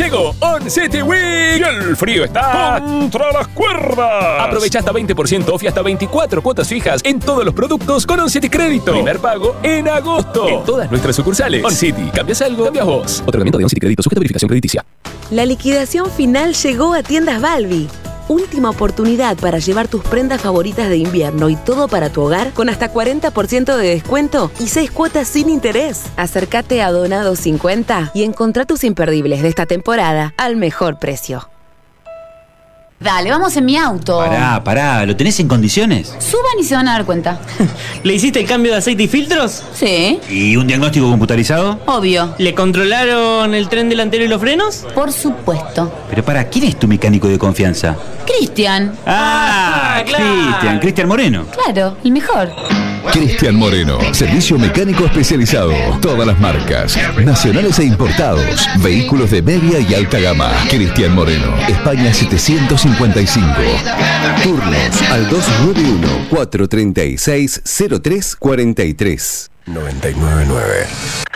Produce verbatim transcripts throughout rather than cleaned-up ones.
Llegó On City Week y el frío está contra las cuerdas. Aprovecha hasta veinte por ciento off y hasta veinticuatro cuotas fijas en todos los productos con On City Crédito. Primer pago en agosto en todas nuestras sucursales. On City, ¿cambias algo? Cambias vos. Otorgamiento de On City Crédito sujeto a verificación crediticia. La liquidación final llegó a Tiendas Balbi. Última oportunidad para llevar tus prendas favoritas de invierno y todo para tu hogar con hasta cuarenta por ciento de descuento y seis cuotas sin interés. Acércate a Donado cincuenta y encontrá tus imperdibles de esta temporada al mejor precio. Dale, vamos en mi auto. Pará, pará, ¿lo tenés en condiciones? Suban y se van a dar cuenta. ¿Le hiciste el cambio de aceite y filtros? Sí. ¿Y un diagnóstico computarizado? Obvio. ¿Le controlaron el tren delantero y los frenos? Por supuesto. Pero para, ¿quién es tu mecánico de confianza? Cristian. Ah, Ah, claro. Cristian, Cristian Moreno. Claro, el mejor. Cristian Moreno, servicio mecánico especializado. Todas las marcas, nacionales e importados. Vehículos de media y alta gama. Cristian Moreno, España setecientos cincuenta y cinco. Turnos al dos nueve uno, cuatro tres seis, cero tres cuatro tres. noventa y nueve nueve.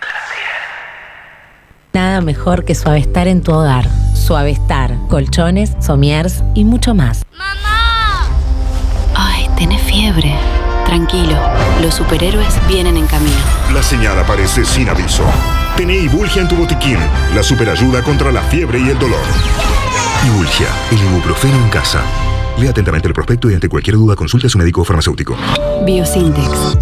Nada mejor que Suavestar en tu hogar. Suavestar, colchones, somiers y mucho más. ¡Mamá! Ay, tenés fiebre. Tranquilo, los superhéroes vienen en camino. La señal aparece sin aviso. Tené Ibulgia en tu botiquín, la superayuda contra la fiebre y el dolor. Ibulgia, el ibuprofeno en casa. Lea atentamente el prospecto y ante cualquier duda consulte a su médico o farmacéutico. Biosintex.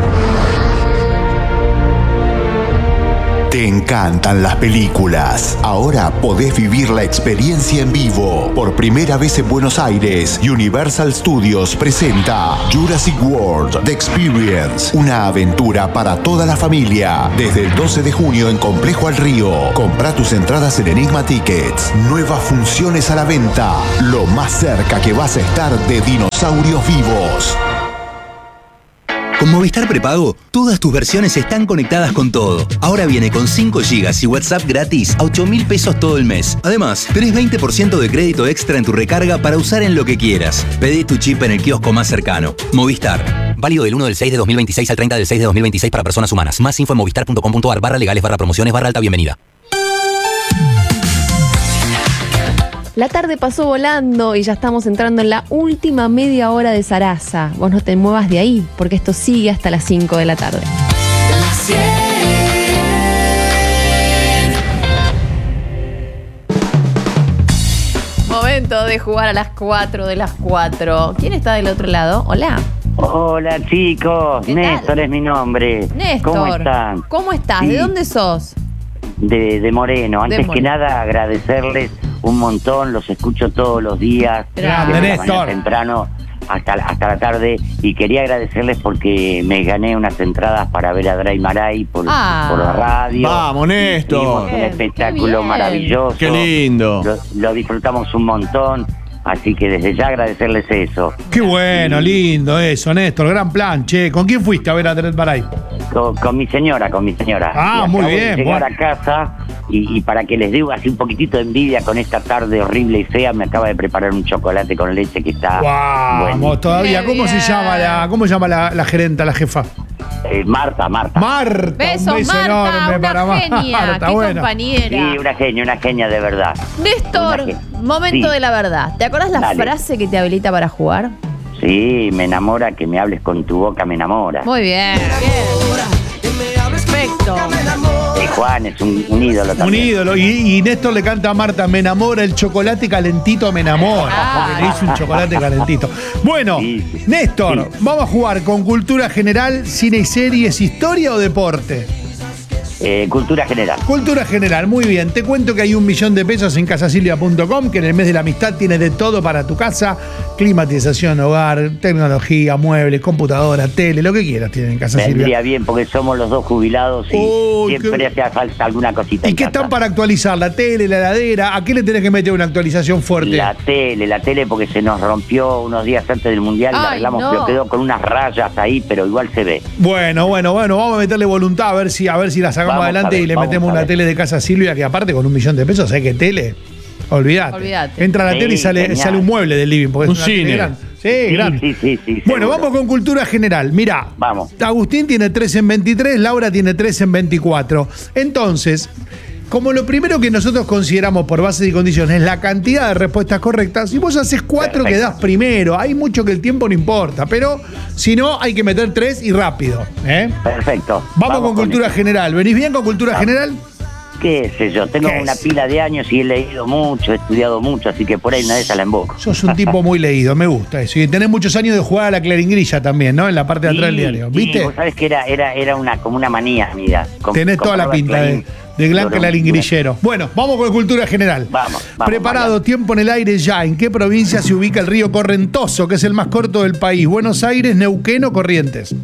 Te encantan las películas. Ahora podés vivir la experiencia en vivo. Por primera vez en Buenos Aires, Universal Studios presenta Jurassic World The Experience. Una aventura para toda la familia. Desde el doce de junio en Complejo al Río. Comprá tus entradas en Enigma Tickets. Nuevas funciones a la venta. Lo más cerca que vas a estar de dinosaurios vivos. Con Movistar Prepago, todas tus versiones están conectadas con todo. Ahora viene con cinco gigas y WhatsApp gratis a ocho mil pesos todo el mes. Además, tenés veinte por ciento de crédito extra en tu recarga para usar en lo que quieras. Pedí tu chip en el kiosco más cercano. Movistar. Válido del uno del seis de dos mil veintiséis al treinta del seis de dos mil veintiséis para personas humanas. Más info en movistar punto com punto ar barra legales barra promociones barra alta bienvenida. La tarde pasó volando y ya estamos entrando en la última media hora de Sarasa. Vos no te muevas de ahí, porque esto sigue hasta las cinco de la tarde. Momento de jugar a las cuatro de las cuatro. ¿Quién está del otro lado? Hola. Hola chicos, Néstor es mi nombre. Néstor. ¿Cómo están? ¿Cómo estás? Sí. ¿De dónde sos? De, de Moreno. Antes De que Moreno. nada agradecerles un montón, los escucho todos los días, Grande, desde la mañana Néstor. temprano hasta, hasta la tarde, y quería agradecerles porque me gané unas entradas para ver a Dray Maray por, Ah. por la radio. Vamos, Néstor. Hicimos un espectáculo bien. maravilloso. Qué lindo. Lo, lo disfrutamos un montón, así que desde ya agradecerles eso. Qué bueno, lindo eso, Néstor. Gran plan, che. ¿Con quién fuiste a ver a Dray Maray? Con, con mi señora, con mi señora. Ah, Y muy acabo de bien, llegar bueno. a casa y, y para que les dé así un poquitito de envidia con esta tarde horrible y fea, me acaba de preparar un chocolate con leche que está Vamos, bueno. todavía. ¿Cómo se llama la, cómo se llama la, la gerenta, la jefa? Eh, Marta, Marta. Marta. Besos, un beso Marta, enorme una para genia, Marta. qué Bueno. compañera. Sí, una genia, una genia de verdad. Néstor, Una genia. momento Sí. de la verdad. ¿Te acordás la Dale. frase que te habilita para jugar? Sí, me enamora que me hables con tu boca, me enamora. Muy bien, bien. Perfecto. Eh, Juan es un, un ídolo Un también. ídolo. Y, y Néstor le canta a Marta, me enamora el chocolate calentito, me enamora. Ah. Porque le hizo un chocolate calentito. Bueno, Sí, sí. Néstor, Sí. vamos a jugar con cultura general, cine y series, historia o deporte. Eh, cultura general. Cultura general, muy bien. Te cuento que hay un millón de pesos en casasilvia punto com, que en el mes de la amistad tiene de todo para tu casa. Climatización, hogar, tecnología, muebles, computadora, tele, lo que quieras tienen en Casa Vendría Silvia. bien porque somos los dos jubilados y Uy, siempre qué- hace falta alguna cosita. ¿Y en qué casa. están para actualizar? ¿La tele, la heladera? ¿A qué le tenés que meter una actualización fuerte? La tele, la tele porque se nos rompió unos días antes del mundial, la Ay, arreglamos, no. pero quedó con unas rayas ahí, pero igual se ve. Bueno, bueno, bueno, vamos a meterle voluntad a ver si, a ver si la sacamos Vamos a adelante ver, y le vamos metemos a una ver. tele de Casa Silvia, que aparte con un millón de pesos, ¿sabes qué tele? Olvídate. Olvídate. Entra a la Sí, tele y sale, genial. sale un mueble del living, porque Un es una tele cine. grande. Sí, Sí, grande. sí, sí, sí, Bueno, seguro. vamos con cultura general. Mirá, Vamos. Agustín tiene tres en veintitrés, Laura tiene tres en veinticuatro. Entonces, como lo primero que nosotros consideramos por bases y condiciones es la cantidad de respuestas correctas, si vos haces cuatro quedás primero. Hay mucho que el tiempo no importa, pero si no, hay que meter tres y rápido. ¿eh? Perfecto. Vamos, Vamos con, con cultura eso. general. ¿Venís bien con cultura Vamos. general? ¿Qué sé yo? Tengo una es? pila de años y he leído mucho, he estudiado mucho, así que por ahí una de esas la emboco. Sos un tipo muy leído, me gusta eso. Y tenés muchos años de jugar a la claringrilla también, ¿no? En la parte de atrás sí, del diario. ¿Viste? Sí, vos sabés que era, era, era una, como una manía, mira. Com, tenés toda la pinta de, de gran claringrillero. Bueno, vamos con cultura general. Vamos, vamos. Preparado, vamos. Tiempo en el aire ya. ¿En qué provincia se ubica el río Correntoso, que es el más corto del país? ¿Buenos Aires, Neuquén o Corrientes?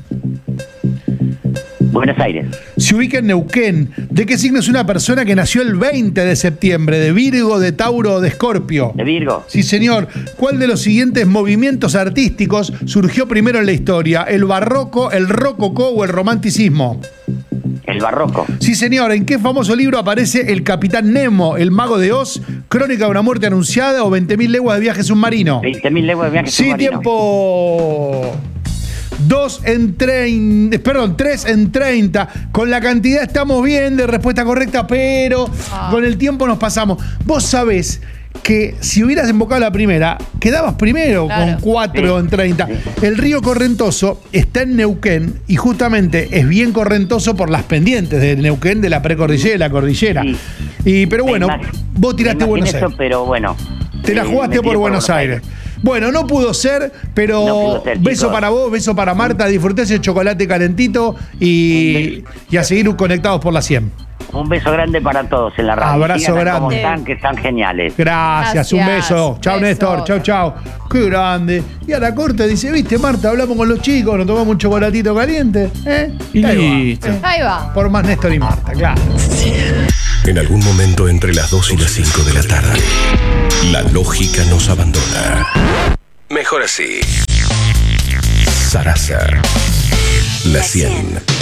Buenos Aires. Se ubica en Neuquén. ¿De qué signo es una persona que nació el veinte de septiembre? ¿De Virgo, de Tauro o de Escorpio? De Virgo. Sí, señor. ¿Cuál de los siguientes movimientos artísticos surgió primero en la historia? ¿El barroco, el rococó o el romanticismo? El barroco. Sí, señor. ¿En qué famoso libro aparece el Capitán Nemo, el mago de Oz, Crónica de una muerte anunciada o veinte mil leguas de viaje submarino? veinte mil leguas de viaje sí, submarino. Sí, tiempo... Dos en treinta, perdón, tres en treinta. Con la cantidad estamos bien de respuesta correcta, pero ah. con el tiempo nos pasamos. Vos sabés que si hubieras invocado la primera, quedabas primero claro. con cuatro sí. en treinta. El río Correntoso está en Neuquén y justamente es bien correntoso por las pendientes de Neuquén, de la precordillera y de la cordillera. Sí. Y, pero bueno, más, vos tiraste Buenos Aires. Eso, pero bueno. Te la jugaste por, por Buenos, Buenos Aires. Aires. Bueno, no pudo ser, pero no pudo ser, beso chicos. Para vos, beso para Marta, disfruté ese chocolate calentito y, y a seguir conectados por la cien. Un beso grande para todos en la radio. Abrazo Sigan grande. Como están, que están geniales. Gracias, Gracias. un beso. Chao, Néstor. Chao, chao. Qué grande. Y a la corte dice, viste, Marta, hablamos con los chicos, nos tomamos un chocolatito caliente. ¿Eh? Y ahí va. ¿eh? Ahí va. Por más Néstor y Marta, claro. En algún momento entre las dos y las cinco de la tarde, la lógica nos abandona. Mejor así. Sarasa. La cien.